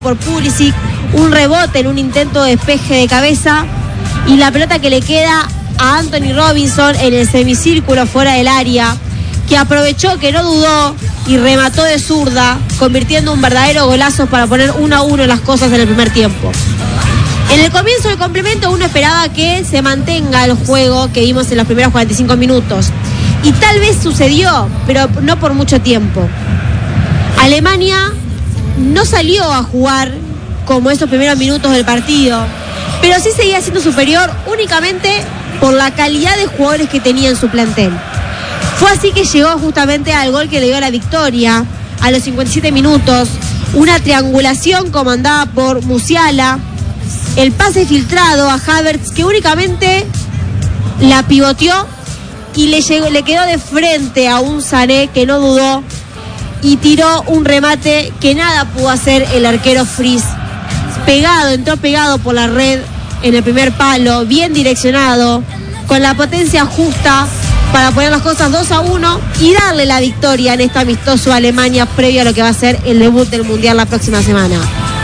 por Pulisic, un rebote en un intento de despeje de cabeza y la pelota que le queda a Anthony Robinson en el semicírculo fuera del área, que aprovechó, que no dudó y remató de zurda, convirtiendo un verdadero golazo para poner 1-1 las cosas en el primer tiempo. En el comienzo del complemento uno esperaba que se mantenga el juego que vimos en los primeros 45 minutos y tal vez sucedió, pero no por mucho tiempo. Alemania no salió a jugar como esos primeros minutos del partido, pero sí seguía siendo superior únicamente por la calidad de jugadores que tenía en su plantel. Fue así que llegó justamente al gol que le dio la victoria a los 57 minutos, una triangulación comandada por Musiala, el pase filtrado a Havertz que únicamente la pivoteó y le quedó de frente a un Sané que no dudó y tiró un remate que nada pudo hacer el arquero Fries. Entró pegado por la red en el primer palo, bien direccionado, con la potencia justa para poner las cosas 2-1 y darle la victoria en este amistoso a Alemania previo a lo que va a ser el debut del Mundial la próxima semana.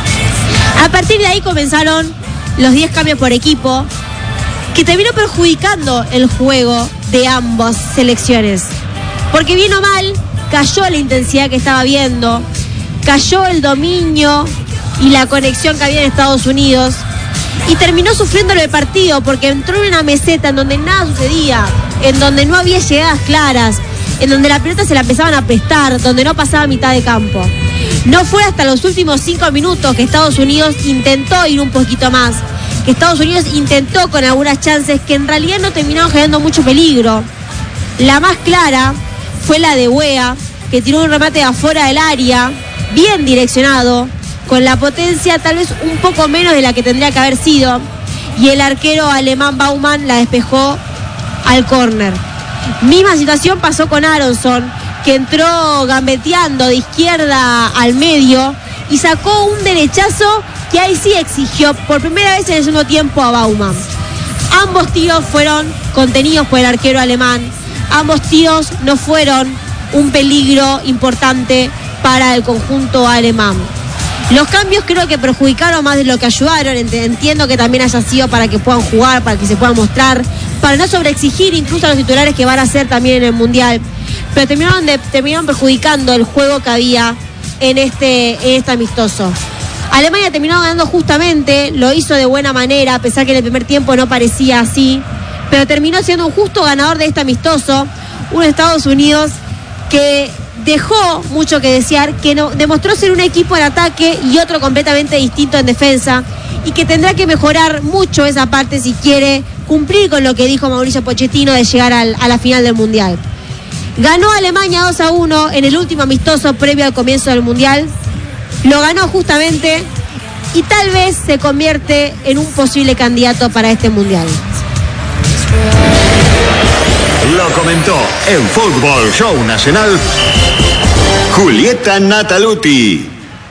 A partir de ahí comenzaron los 10 cambios por equipo, que terminó perjudicando el juego de ambas selecciones. Porque bien o mal, cayó la intensidad que estaba viendo, cayó el dominio y la conexión que había en Estados Unidos y terminó sufriéndolo el partido porque entró en una meseta en donde nada sucedía, en donde no había llegadas claras, en donde la pelota se la empezaban a prestar, donde no pasaba a mitad de campo. No fue hasta los últimos 5 minutos que Estados Unidos intentó ir un poquito más, que Estados Unidos intentó con algunas chances que en realidad no terminaron generando mucho peligro. La más clara fue la de Weah, que tiró un remate de afuera del área, bien direccionado, con la potencia tal vez un poco menos de la que tendría que haber sido, y el arquero alemán Baumann la despejó al córner. Misma situación pasó con Aronson, que entró gambeteando de izquierda al medio y sacó un derechazo que ahí sí exigió por primera vez en el segundo tiempo a Baumann. Ambos tiros fueron contenidos por el arquero alemán. Ambos tiros no fueron un peligro importante para el conjunto alemán. Los cambios creo que perjudicaron más de lo que ayudaron. Entiendo que también haya sido para que puedan jugar, para que se puedan mostrar, para no sobreexigir incluso a los titulares que van a ser también en el Mundial. Pero terminaron perjudicando el juego que había en este amistoso. Alemania terminó ganando justamente, lo hizo de buena manera, a pesar que en el primer tiempo no parecía así, pero terminó siendo un justo ganador de este amistoso, un Estados Unidos que dejó mucho que desear, que demostró ser un equipo en ataque y otro completamente distinto en defensa, y que tendrá que mejorar mucho esa parte si quiere cumplir con lo que dijo Mauricio Pochettino de llegar a la final del Mundial. Ganó Alemania 2-1 en el último amistoso previo al comienzo del Mundial. Lo ganó justamente y tal vez se convierte en un posible candidato para este Mundial. Lo comentó en Fútbol Show Nacional Julieta Nataluti.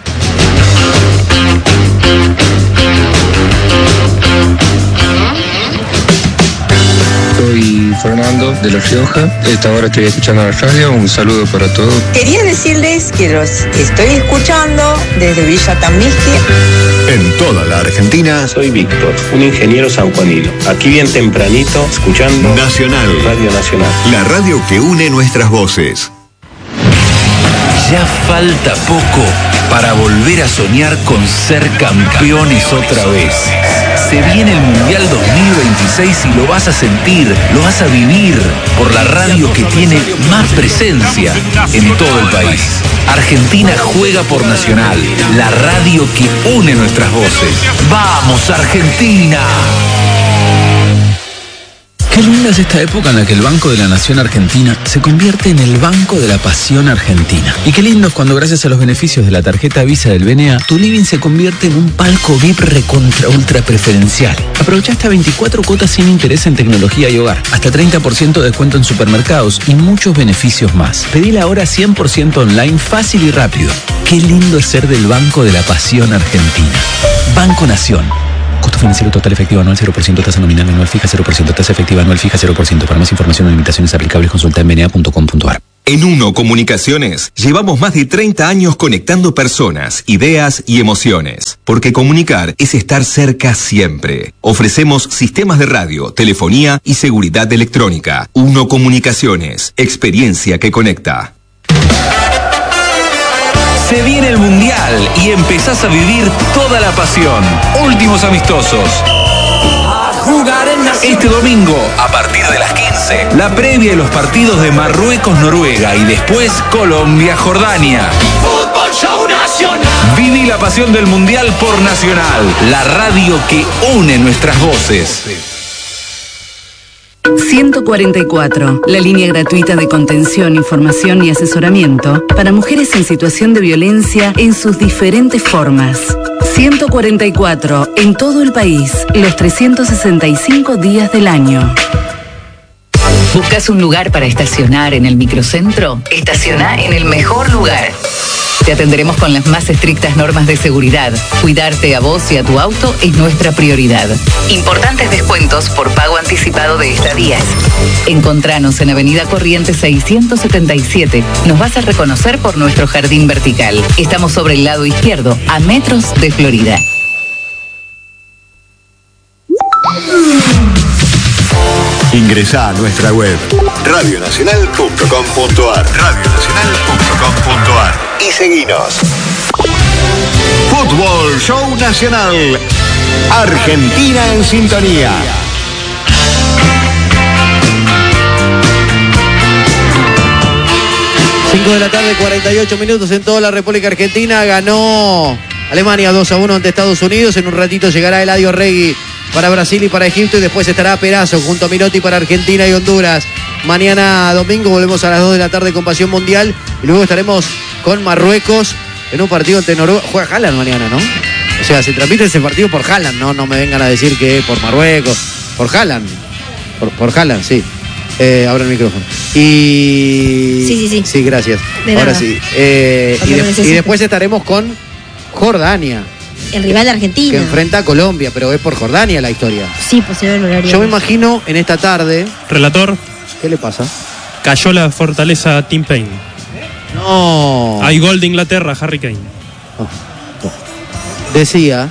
Soy Fernando de La Rioja. A esta hora estoy escuchando la radio. Un saludo para todos. Quería decirles que los estoy escuchando desde Villa Tamnisky. En toda la Argentina. Soy Víctor, un ingeniero sanjuanino. Aquí bien tempranito, escuchando Nacional. Radio Nacional. La radio que une nuestras voces. Ya falta poco para volver a soñar con ser campeones otra vez. Se viene el Mundial 2026 y lo vas a sentir, lo vas a vivir por la radio que tiene más presencia en todo el país. Argentina juega por Nacional, la radio que une nuestras voces. ¡Vamos, Argentina! Qué linda es esta época en la que el Banco de la Nación Argentina se convierte en el Banco de la Pasión Argentina. Y qué lindo es cuando gracias a los beneficios de la tarjeta Visa del BNA, tu living se convierte en un palco VIP recontra ultra preferencial. Aprovecha hasta 24 cuotas sin interés en tecnología y hogar, hasta 30% de descuento en supermercados y muchos beneficios más. Pedila ahora 100% online, fácil y rápido. Qué lindo es ser del Banco de la Pasión Argentina. Banco Nación. Costo financiero total efectivo anual 0%, tasa nominal anual fija 0%, tasa efectiva anual fija 0%. Para más información o limitaciones aplicables consulta en bna.com.ar. En Uno Comunicaciones llevamos más de 30 años conectando personas, ideas y emociones. Porque comunicar es estar cerca siempre. Ofrecemos sistemas de radio, telefonía y seguridad electrónica. Uno Comunicaciones, experiencia que conecta. Se viene el Mundial y empezás a vivir toda la pasión. Últimos amistosos. Este domingo, a partir de las 15, la previa de los partidos de Marruecos-Noruega y después Colombia-Jordania. Fútbol Show Nacional. Viví la pasión del Mundial por Nacional, la radio que une nuestras voces. 144, la línea gratuita de contención, información y asesoramiento para mujeres en situación de violencia en sus diferentes formas. 144, en todo el país, los 365 días del año. ¿Buscas un lugar para estacionar en el microcentro? Estaciona en el mejor lugar. Te atenderemos con las más estrictas normas de seguridad. Cuidarte a vos y a tu auto es nuestra prioridad. Importantes descuentos por pago anticipado de estadías. Encontranos en Avenida Corrientes 677. Nos vas a reconocer por nuestro jardín vertical. Estamos sobre el lado izquierdo, a metros de Florida. Ingresá a nuestra web radionacional.com.ar y seguinos. Fútbol Show Nacional. Argentina en sintonía. De la tarde, 48 minutos en toda la República Argentina. Ganó Alemania 2-1 ante Estados Unidos. En un ratito llegará Eladio Regui para Brasil y para Egipto. Y después estará Perazo junto a Minotti para Argentina y Honduras. Mañana domingo volvemos a las 2 de la tarde con Pasión Mundial. Y luego estaremos con Marruecos en un partido ante Noruega. Juega Haaland mañana, ¿no? O sea, se transmite ese partido por Haaland, ¿no? No me vengan a decir que por Marruecos. Por Haaland. Por Haaland, sí. Abra el micrófono. Sí, gracias. Ahora sí. Y después estaremos con Jordania. El rival de Argentina. Que enfrenta a Colombia, pero es por Jordania la historia. Sí, pues se ve en horario. Yo me imagino en esta tarde. Relator. ¿Qué le pasa? Cayó la fortaleza Tim Payne. No. Hay gol de Inglaterra, Harry Kane. Decía.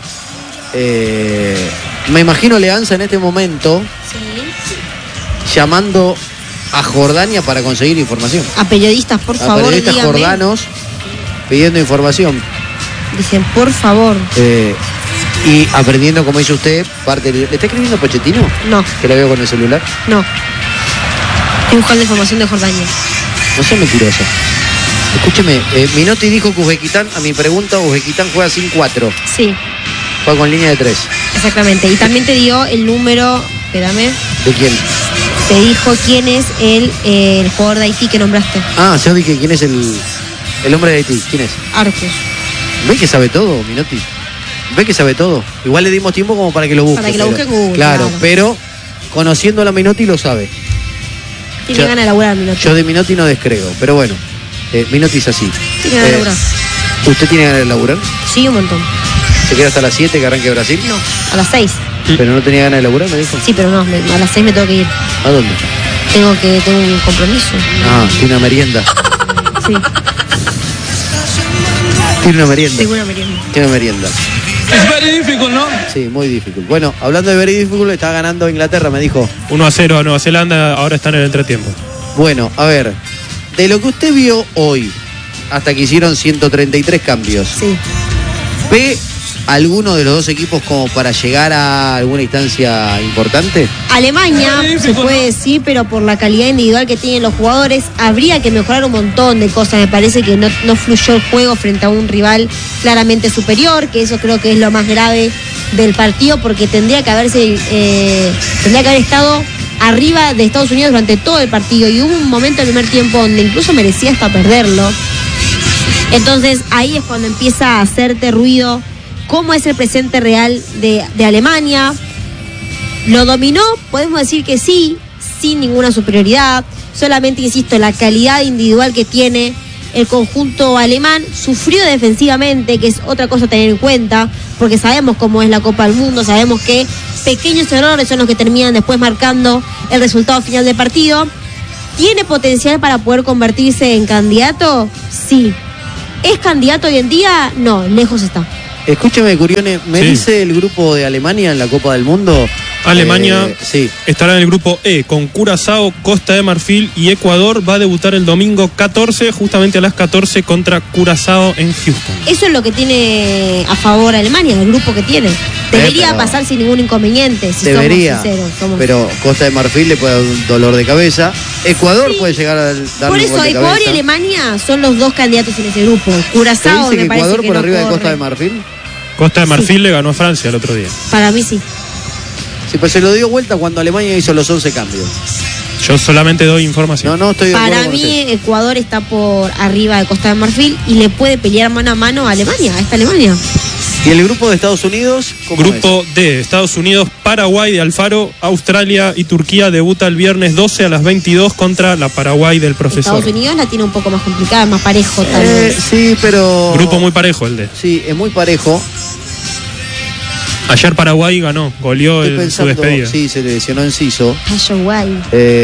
Me imagino Leanza en este momento. Sí. Llamando a Jordania para conseguir información. A periodistas, por favor, a periodistas dígame. jordanos pidiendo información. Dicen, por favor. Y aprendiendo, como dice usted, parte ¿Le está escribiendo Pochettino? No. ¿Que la veo con el celular? No. Estoy buscando información de Jordania. No sea mentirosa. Escúcheme, Minotti dijo que Uzbekistán, a mi pregunta, Uzbekistán juega sin 4. Sí. Juega con línea de 3. Exactamente. Y también te dio el número, espérame. ¿De quién? Te dijo quién es el jugador de Haití que nombraste. Ah, yo dije quién es el hombre de Haití. ¿Quién es? Arcos. ¿Ve que sabe todo, Minotti? ¿Ve que sabe todo? Igual le dimos tiempo como para que lo busque. Para que lo busque en Google. Claro, pero conociendo a la Minotti lo sabe. Tiene ganas de laburar Minotti. Yo de Minotti no descreo, pero bueno, Minotti es así. Tiene ganas de laburar. ¿Usted tiene ganas de laburar? Sí, un montón. ¿Se queda hasta las 7 que arranque Brasil? No, a las 6. ¿Pero no tenía ganas de laburar, me dijo? Sí, pero no, a las 6 me tengo que ir. ¿A dónde? Tengo un compromiso. Ah, tiene una merienda. Sí. Tiene una merienda. Tengo una merienda. Tiene una merienda. Es very difficult, ¿no? Sí, muy difícil. Bueno, hablando de very difficult, está ganando Inglaterra, me dijo. 1-0 a Nueva Zelanda, ahora está en el entretiempo. Bueno, a ver, de lo que usted vio hoy, hasta que hicieron 133 cambios. Sí. ¿Ve alguno de los dos equipos como para llegar a alguna instancia importante? Alemania, se puede decir, pero por la calidad individual que tienen los jugadores, habría que mejorar un montón de cosas. Me parece que no fluyó el juego frente a un rival claramente superior, que eso creo que es lo más grave del partido, porque tendría que haber estado arriba de Estados Unidos durante todo el partido, y hubo un momento en el primer tiempo donde incluso merecía hasta perderlo. Entonces ahí es cuando empieza a hacerte ruido cómo es el presente real de Alemania. Lo dominó, podemos decir que sí, sin ninguna superioridad, solamente, insisto, la calidad individual que tiene el conjunto alemán. Sufrió defensivamente, que es otra cosa a tener en cuenta, porque sabemos cómo es la Copa del Mundo, sabemos que pequeños errores son los que terminan después marcando el resultado final del partido. ¿Tiene potencial para poder convertirse en candidato? Sí. ¿Es candidato hoy en día? No, lejos está. Escúcheme, Curione, me Sí. dice el grupo de Alemania en la Copa del Mundo. Alemania Sí. estará en el grupo E con Curazao, Costa de Marfil y Ecuador. Va a debutar el domingo 14, justamente a las 14 contra Curazao en Houston. Eso es lo que tiene a favor Alemania, el grupo que tiene. Debería pero- pasar sin ningún inconveniente, si Debería, somos sinceros. pero Costa de Marfil le puede dar un dolor de cabeza. Ecuador Sí. puede llegar a darle Por un eso gol de Ecuador y cabeza. Alemania son los dos candidatos en ese grupo. ¿Te Curazao dice me que parece Ecuador que por no arriba de corre. Costa de Marfil? Costa de Marfil le ganó a Francia el otro día. Para mí sí. Sí, pues se lo dio vuelta cuando Alemania hizo los 11 cambios. Yo solamente doy información. No estoy de acuerdo Para con mí usted. Ecuador está por arriba de Costa de Marfil y le puede pelear mano a mano a Alemania, a esta Alemania. ¿Y el grupo de Estados Unidos? ¿Cómo Grupo D, Estados Unidos, Paraguay de Alfaro, Australia y Turquía debuta el viernes 12 a las 22 contra la Paraguay del profesor. Estados Unidos la tiene un poco más complicada, más parejo tal es? vez. Sí, pero... Grupo muy parejo el D. Sí, es muy parejo. Ayer Paraguay ganó, goleó Estoy su pensando, despedida. sí, se lesionó Enciso. Paraguay.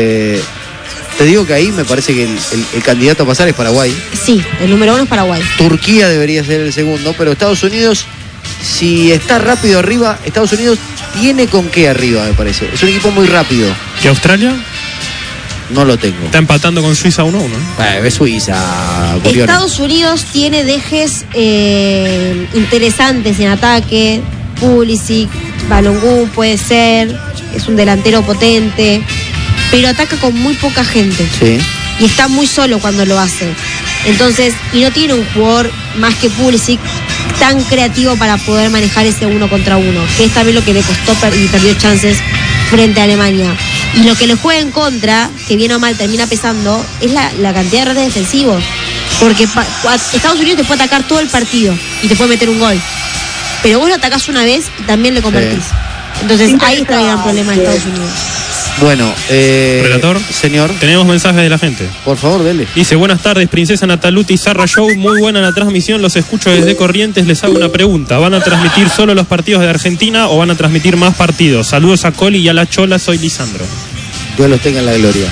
Te digo que ahí me parece que el candidato a pasar es Paraguay. Sí, el número 1 es Paraguay. Turquía debería ser el segundo, pero Estados Unidos, si está rápido arriba, Estados Unidos tiene con qué arriba, me parece. Es un equipo muy rápido. ¿Y Australia? No lo tengo. Está empatando con Suiza 1-1. Es Suiza, Curione. Estados Unidos tiene dejes interesantes en ataque. Pulisic, Balogun puede ser, es un delantero potente, pero ataca con muy poca gente. Sí. Y está muy solo cuando lo hace. Entonces, y no tiene un jugador más que Pulisic tan creativo para poder manejar ese 1 contra 1, que es también lo que le costó y perdió chances frente a Alemania. Y lo que le juega en contra, que bien o mal termina pesando, es la cantidad de errores defensivos. Porque Estados Unidos te puede atacar todo el partido y te puede meter un gol. Pero vos lo atacás una vez y también le convertís. Entonces ahí está el gran problema de Estados Unidos. Bueno, Relator, señor, tenemos mensajes de la gente. por favor, dele. Dice, buenas tardes, Princesa Nataluti Zarra Show, muy buena la transmisión, los escucho desde Corrientes, les hago una pregunta, ¿van a transmitir solo los partidos de Argentina o van a transmitir más partidos? Saludos a Coli y a la Chola, soy Lisandro. Dios los tenga en la gloria.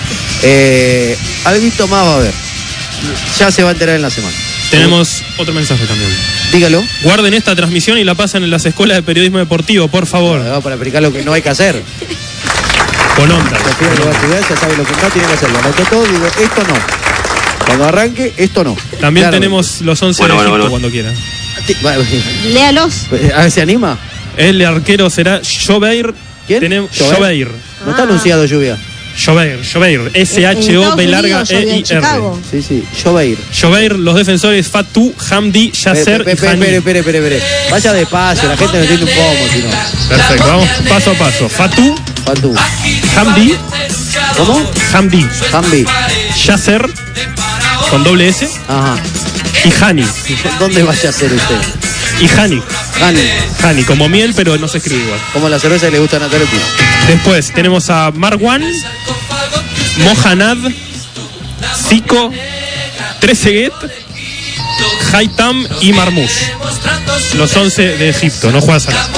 Algo más va a haber. Ya se va a enterar en la semana. Tenemos otro mensaje también. Dígalo. Guarden esta transmisión y la pasan en las escuelas de periodismo deportivo, por favor. Para explicar lo que no hay que hacer. Con onda. Sofía lo va a estudiar, ya sabe lo que no tiene que hacer. Lo anotó todo, digo, esto no. Cuando arranque, esto no. También Claro. tenemos los 11 de Egipto cuando quieran. Léalos. A ver si anima. El arquero será Jobeir. ¿Quién? Tenemos ¿Jobeir? Jobeir. No está anunciado lluvia. Jobeir. S-H-O-B larga E-I-R. Sí, sí. Jobeir. Jobeir, los defensores Fatou, Hamdi, Yasser y Hani. Espere. Vaya despacio, la gente no entiende un poco, si no. Perfecto, vamos paso a paso. Fatou, Hamdi, ¿Cómo? Hamdi, Hamdi. Yasser, con doble S, Ajá. y Hani. ¿Dónde vaya a ser usted? Y Hani. Hani. Como miel, pero no se escribe igual. Como la cerveza que le gusta a Natalia. Después tenemos a Marwan, Mohanad, Zico, Trezeguet, Haitam y Marmoush. Los 11 de Egipto, no juega Salah.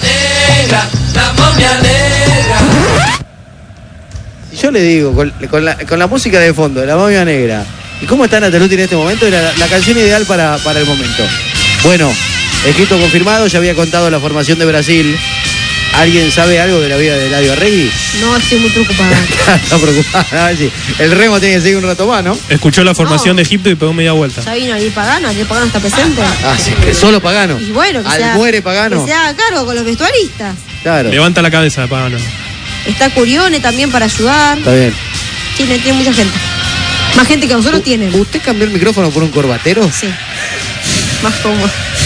Yo le digo, con la música de fondo, de la momia negra. ¿Y cómo está Nataluti en este momento? Era la canción ideal para el momento. Bueno, Egipto confirmado, ya había contado la formación de Brasil. ¿Alguien sabe algo de la vida de Eladio Arregui? No, estoy muy preocupada. Está preocupada. A ver si el remo tiene que seguir un rato más, ¿no? Escuchó la formación de Egipto y pegó media vuelta. Ya vino el Pagano está presente. Ah, sí, que solo Pagano. Y bueno, que Al muere Pagano. que se haga cargo con los vestuaristas. Claro. Levanta la cabeza, Pagano. Está Curione también para ayudar. Está bien. Tiene mucha gente. Más gente que nosotros tienen. ¿Usted cambió el micrófono por un corbatero? Sí. Más cómodo.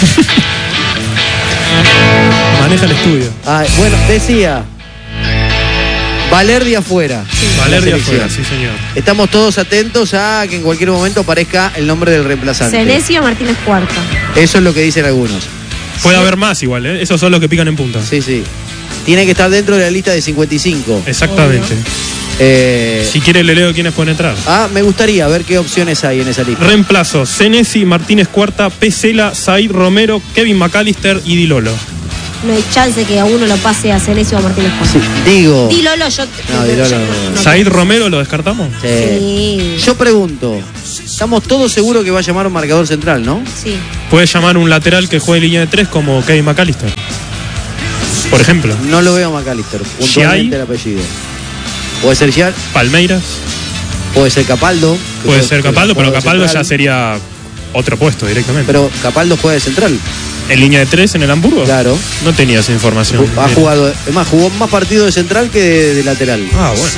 Maneja el estudio. Bueno, decía. Valerdi afuera. Valerdi La selección. afuera, sí señor. Estamos todos atentos a que en cualquier momento aparezca el nombre del reemplazante. Senesio Martínez Cuarta. Eso es lo que dicen algunos. Puede haber más igual, ¿eh? Esos son los que pican en punta. Sí, sí. Tiene que estar dentro de la lista de 55. Exactamente. Si quiere le leo quiénes pueden entrar. Me gustaría ver qué opciones hay en esa lista. Reemplazo: Senesi, Martínez Cuarta, Pesela, Said Romero, Kevin McAllister y Di Lolo. no hay chance que a uno lo pase a Senesi o a Martínez Cuarta. Sí, digo. Di Lolo, yo. No, Di Lolo no. ¿Said Romero lo descartamos? Sí. Yo pregunto, estamos todos seguros que va a llamar un marcador central, ¿no? Sí. Puede llamar un lateral que juegue línea de 3 como Kevin McAllister, por ejemplo. No lo veo a McAllister, puntualmente el apellido. Puede ser Gial. Palmeiras. Puede ser Capaldo. Puede ser Capaldo, pero Capaldo central. ya sería otro puesto directamente. Pero Capaldo juega de central. ¿En línea de 3 en el Hamburgo? Claro. No tenía esa información. Ha jugado, es más, jugó más partidos de central que de lateral. Ah, bueno.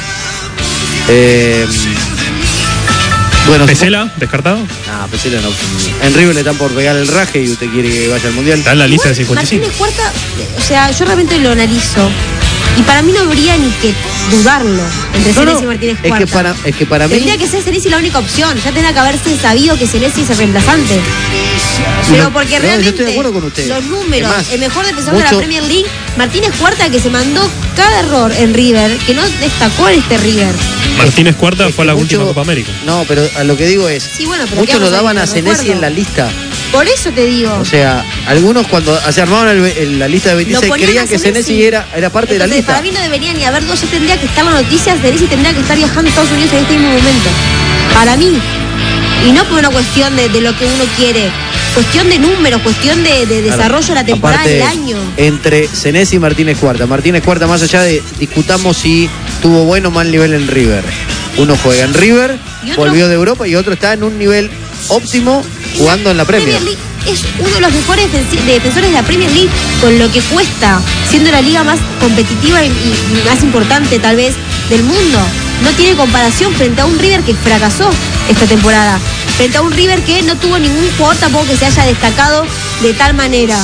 Bueno, ¿Pesela? ¿Descartado? No, Pesela no. En River le están por pegar el raje y usted quiere que vaya al Mundial. Está en la lista de 55. Martínez Cuarta, o sea, yo realmente lo analizo. Y para mí no habría ni que dudarlo entre Senesi y Martínez Cuarta. Es que para mí. Tendría que ser Senesi la única opción. Ya tendría que haberse sabido que Senesi es el reemplazante. Pero porque yo realmente estoy de acuerdo con usted. los números, Es más, el mejor defensor de la Premier League, Martínez Cuarta, que se mandó cada error en River, que no destacó en este River. Martínez Cuarta fue a la última Copa América. No, pero a lo que digo es, Sí, bueno, pero muchos lo quedamos ahí, daban a lo Senesi recuerdo. en la lista. Por eso te digo. O sea, algunos cuando se armaban la lista de Lo 26 ponían creían a que Senesi. Senesi era parte de la Entonces, lista. para mí no debería ni haber dos, ya tendría que estar la noticia, Senesi tendría que estar viajando a Estados Unidos en este mismo momento. Para mí. Y no por una cuestión de lo que uno quiere. Cuestión de números, cuestión de desarrollo de la temporada Aparte, del año. entre Senesi y Martínez Cuarta. Martínez Cuarta, más allá de discutamos si tuvo buen o mal nivel en River. Uno juega en River, Y otro- volvió de Europa y otro está en un nivel óptimo jugando en la Premier. League es uno de los mejores defensores de la Premier League, con lo que cuesta, siendo la liga más competitiva y más importante tal vez del mundo. No tiene comparación frente a un River que fracasó esta temporada, frente a un River que no tuvo ningún jugador tampoco que se haya destacado de tal manera.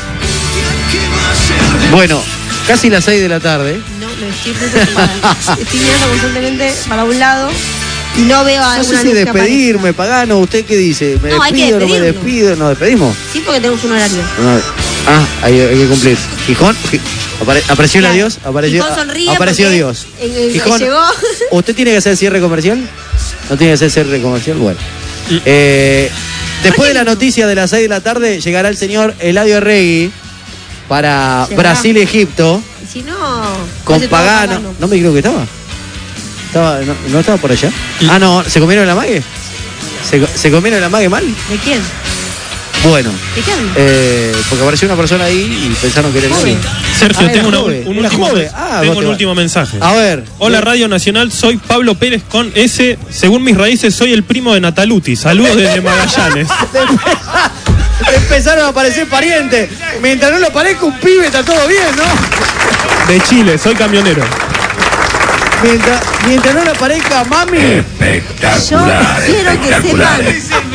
Bueno, casi las 6 de la tarde. No, me estoy preocupada. Estoy mirando constantemente para un lado y no veo No alguna sé si luz que despedirme, Pagano. ¿Usted qué dice? ¿Me No, hay que despido, no me despedirnos. despido? ¿Nos despedimos? aparezca. Sí, porque tenemos un horario. No. Hay que cumplir. Gijón, apareció el Claro. adiós, apareció, Gijón sonríe apareció porque Dios. Gijón llegó. ¿Usted tiene que hacer cierre comercial? ¿No tiene que hacer cierre comercial? Bueno. Después de la noticia de las 6 de la tarde, llegará el señor Eladio Arregui para ¿Llegará? Brasil-Egipto Y si no, con hace todo Pagano. ¿No me dijeron que estaba? ¿No estaba por allá? Ah, no, ¿se comieron el amague? ¿Se comieron el amague mal? ¿De quién? Bueno. ¿De quién? Porque apareció una persona ahí y pensaron que era el Joven. novio. Sergio, Ah, tengo era un joven, último, era joven. Ah, tengo vos te un vas. último mensaje. A ver. Hola Radio Nacional, soy Pablo Pérez con S. Según mis raíces, soy el primo de Nataluti. Saludos desde Magallanes. Empezaron a aparecer parientes. Mientras no lo parezca un pibe, está todo bien, ¿no? De Chile, soy camionero. Mientras no le aparezca mami. Yo quiero que sepan.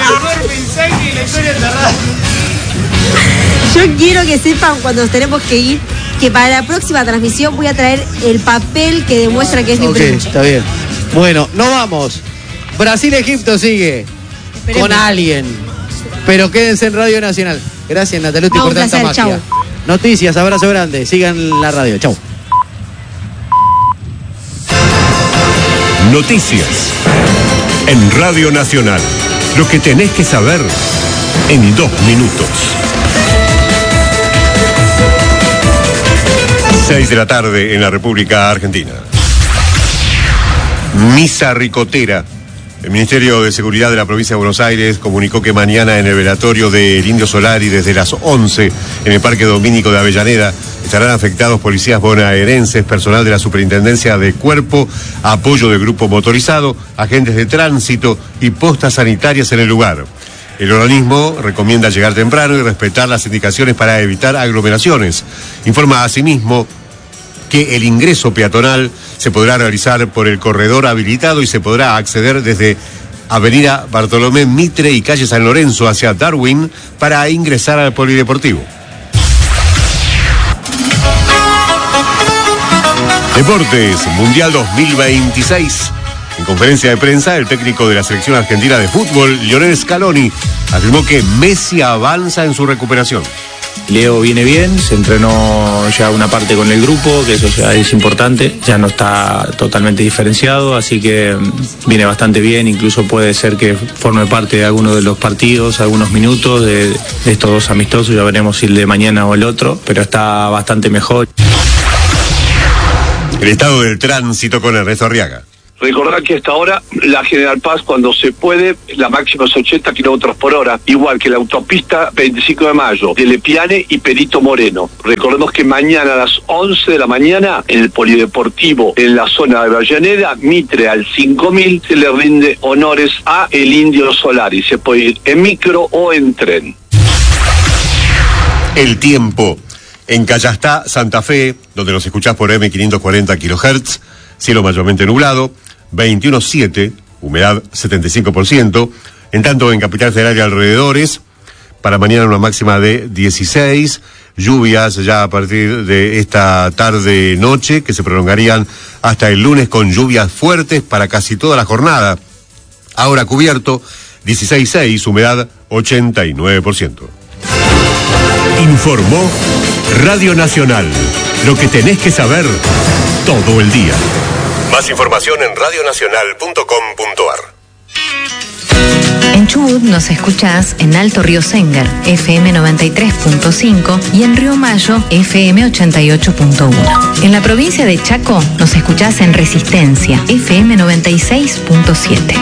Yo quiero que sepan cuando nos tenemos que ir que para la próxima transmisión voy a traer el papel que demuestra que es mi Ok, primo. está bien. Bueno, no vamos. Brasil-Egipto sigue. Esperemos. Con alguien. Pero quédense en Radio Nacional. Gracias, Nataluti, No, por un tanta placer, magia. chau. Noticias, abrazo grande. Sigan la radio. Chau. Noticias. En Radio Nacional. Lo que tenés que saber en 2 minutos. 6 de la tarde en la República Argentina. Misa ricotera. El Ministerio de Seguridad de la Provincia de Buenos Aires comunicó que mañana en el velatorio del Indio Solari desde las 11 en el Parque Domínico de Avellaneda estarán afectados policías bonaerenses, personal de la Superintendencia de Cuerpo, apoyo del grupo motorizado, agentes de tránsito y postas sanitarias en el lugar. El organismo recomienda llegar temprano y respetar las indicaciones para evitar aglomeraciones. Informa asimismo que el ingreso peatonal se podrá realizar por el corredor habilitado y se podrá acceder desde Avenida Bartolomé Mitre y calle San Lorenzo hacia Darwin para ingresar al polideportivo. Deportes, Mundial 2026. En conferencia de prensa, el técnico de la selección argentina de fútbol, Lionel Scaloni, afirmó que Messi avanza en su recuperación. Leo viene bien, se entrenó ya una parte con el grupo, que eso ya es importante, ya no está totalmente diferenciado, así que viene bastante bien, incluso puede ser que forme parte de alguno de los partidos, algunos minutos de estos dos amistosos, ya veremos si el de mañana o el otro, pero está bastante mejor. El estado del tránsito con Ernesto Arriaga. Recordar que hasta ahora la General Paz, cuando se puede, la máxima es 80 kilómetros por hora, igual que la autopista 25 de mayo, de Lepiane y Perito Moreno. Recordemos que mañana a las 11 de la mañana, en el Polideportivo, en la zona de Avellaneda, Mitre al 5000, se le rinde honores a el Indio Solari. Se puede ir en micro o en tren. El tiempo. En Callastá, Santa Fe, donde nos escuchás por M540 kHz, cielo mayormente nublado, 21.7, humedad 75%. En tanto, en Capital Federal y alrededores, para mañana una máxima de 16, lluvias ya a partir de esta tarde-noche, que se prolongarían hasta el lunes con lluvias fuertes para casi toda la jornada. Ahora cubierto, 16.6, humedad 89%. Informó Radio Nacional. Lo que tenés que saber todo el día. Más información en radionacional.com.ar. En Chubut nos escuchás en Alto Río Sengar, FM 93.5 y en Río Mayo, FM 88.1. En la provincia de Chaco nos escuchás en Resistencia, FM 96.7.